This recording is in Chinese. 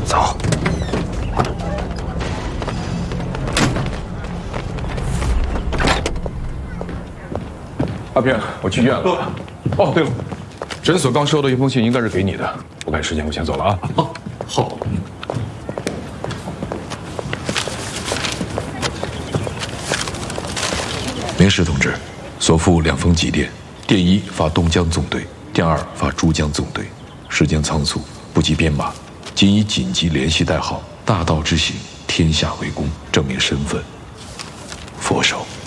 走。 阿平，我去医院了。哦，对了，诊所刚收到一封信，应该是给你的。我看时间，我先走了啊。 哦，好。 明石同志，所附2封急电，电1发东江纵队，电2发珠江纵队。时间仓促，不及编码，仅以紧急联系代号“大道之行，天下为公”证明身份。佛手。